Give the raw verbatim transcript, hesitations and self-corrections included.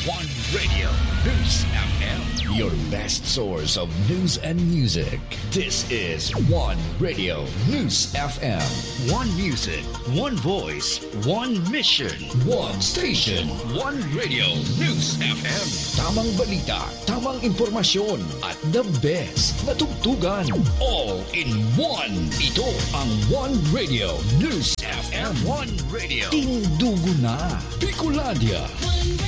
One Radio News F M. Your best source of news and music. This is One Radio News F M. One music, one voice, one mission, one station, one Radio News F M. Tamang balita, tamang impormasyon, at the best na tugtugan. All in one. Ito ang One Radio News F M. One Radio. Tindugo na. Bicolandia.